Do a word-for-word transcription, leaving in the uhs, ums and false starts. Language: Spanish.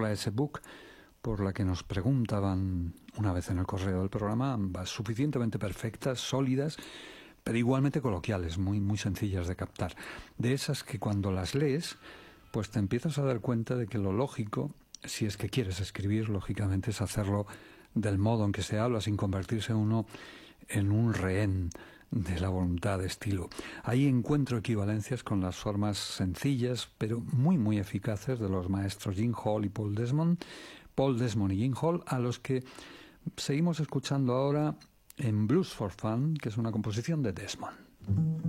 palabra ese book, por la que nos preguntaban una vez en el correo del programa, ambas suficientemente perfectas, sólidas, pero igualmente coloquiales, muy, muy sencillas de captar. De esas que cuando las lees, pues te empiezas a dar cuenta de que lo lógico, si es que quieres escribir, lógicamente, es hacerlo del modo en que se habla, sin convertirse uno en un rehén de la voluntad de estilo. Ahí encuentro equivalencias con las formas sencillas, pero muy, muy eficaces de los maestros Gene Hall y Paul Desmond, Paul Desmond y Gene Hall, a los que seguimos escuchando ahora en Blues for Fun, que es una composición de Desmond.